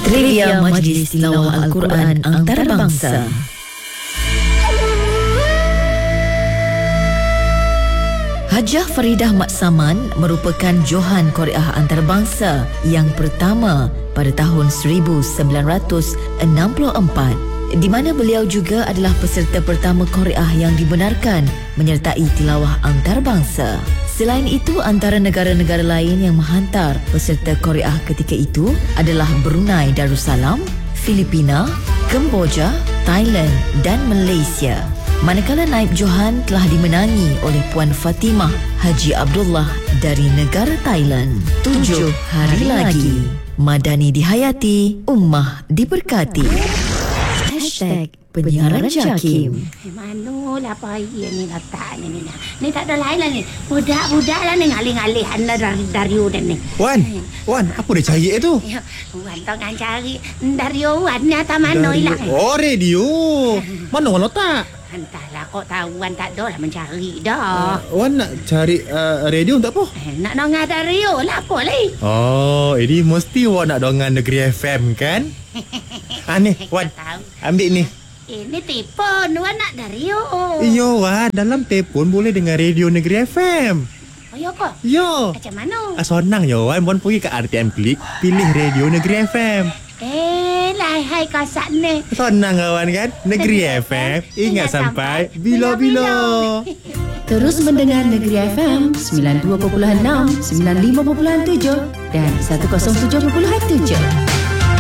Trivia Majlis Tilawah Al-Quran Antarabangsa. Hajah Faridah Mat Saman merupakan Johan Koreah antarabangsa yang pertama pada tahun 1964, di mana beliau juga adalah peserta pertama Koreah yang dibenarkan menyertai tilawah antarabangsa. Selain itu, antara negara-negara lain yang menghantar peserta Koreah ketika itu adalah Brunei Darussalam, Filipina, Kemboja, Thailand dan Malaysia. Manakala naib Johan telah dimenangi oleh Puan Fatimah Haji Abdullah dari negara Thailand. 7 hari lagi. Madani dihayati, ummah diberkati. #Penyiaran Jakim. Manolah payah ni letak ni. Ni tak ada lain lah ni. Budak-budak lah ni ngalih-ngalih anda dari Wan ni. Wan, apa dia cari tu? Wan tengah cari dari Wan ni atas mana hilang. Oh, radio. Mana Wan letak? Entahlah, kok tahu Wan tak ada lah mencari dah. Wan nak cari radio untuk apa? Nak dengar radio lah apa lagi. Oh, ini mesti Wan nak dengar Negeri FM kan? Ni, Wan. Ambil ni. Ini telefon, Wan nak radio. Iyo, Wan. Dalam telefon boleh dengar radio Negeri FM. Oh, ya kok? Yo. Macam mana? Senang yo, Wan. Wan pergi ke RTM Klik, pilih radio Negeri FM. Hai kasak ni. Senang kawan kan? Negeri FM. Ingat sampai bila-bila. Terus mendengar Negeri FM 92.6, 95.7 dan 107.7.